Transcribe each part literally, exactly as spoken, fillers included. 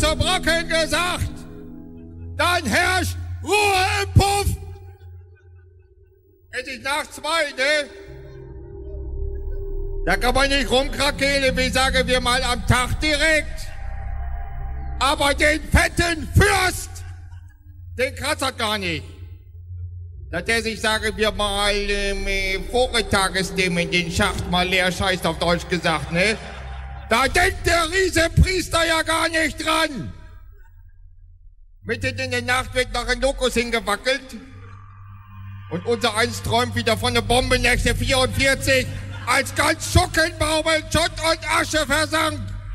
zur Brocken gesagt. Dann herrscht Ruhe im Puff. Es ist nach zwei, ne? Da kann man nicht rumkrakehlen, wie sagen wir mal am Tag direkt. Aber den fetten Fürst, den kratzt er gar nicht. Dass der sich, sagen wir mal, ähm, vormittags in den Schacht mal leer scheißt, auf Deutsch gesagt, ne? Da denkt der Riesenpriester ja gar nicht dran. Mitten in der Nacht wird noch ein Lokus hingewackelt. Und unser eins träumt wieder von der Bombennächte vierundvierzig, als ganz Schuckenbaum in Schutt und Asche versank.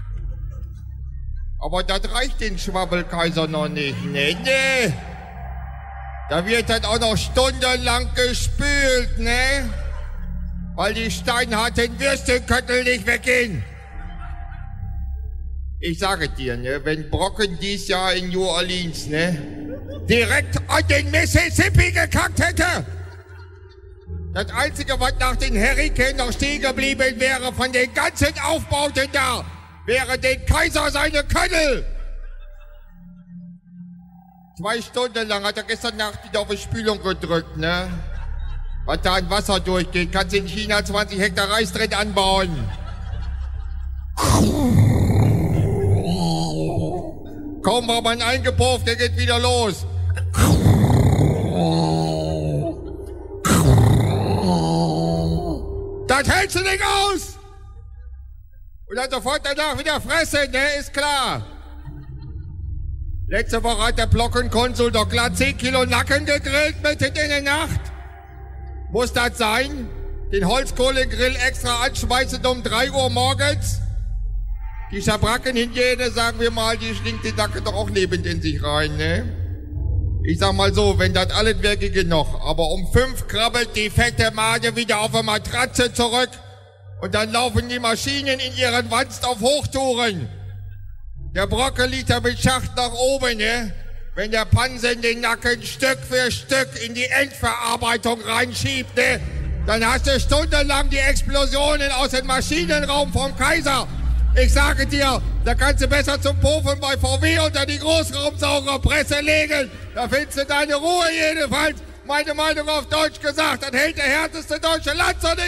Aber das reicht den Schwabbelkaiser noch nicht, ne, ne? Da wird dann auch noch stundenlang gespült, ne? Weil die steinharten Würstchenköttel nicht weggehen. Ich sage dir, ne, wenn Brocken dies Jahr in New Orleans, ne, direkt an den Mississippi gekackt hätte, das Einzige, was nach den Hurrikanen noch stehen geblieben wäre von den ganzen Aufbauten da, wäre den Kaiser seine Köttel. Zwei Stunden lang hat er gestern Nacht wieder auf die Spülung gedrückt, ne? Was da an Wasser durchgeht, kannst du in China zwanzig Hektar Reis drin anbauen. Kaum war man eingepufft, der geht wieder los. Das hältst du nicht aus! Und dann sofort danach wieder fressen, ne, ist klar. Letzte Woche hat der Blockenkonsul doch glatt zehn Kilo Nacken gegrillt mitten in der Nacht. Muss das sein? Den Holzkohlegrill extra anschmeißen um drei Uhr morgens? Die Schabrackenhygiene, sagen wir mal, die schlingt den Nacken doch auch lebend in sich rein, ne? Ich sag mal so, wenn das alles wäre, ginge noch. Aber um fünf krabbelt die fette Made wieder auf der Matratze zurück und dann laufen die Maschinen in ihren Wanst auf Hochtouren. Der Brocken liegt da mit Schacht nach oben, ne? Wenn der Pansen den Nacken Stück für Stück in die Endverarbeitung reinschiebt, ne? Dann hast du stundenlang die Explosionen aus dem Maschinenraum vom Kaiser. Ich sage dir, da kannst du besser zum Pofen bei V W unter die Großraumsaugerpresse legen. Da findest du deine Ruhe jedenfalls. Meine Meinung auf Deutsch gesagt, das hält der härteste deutsche Landsmann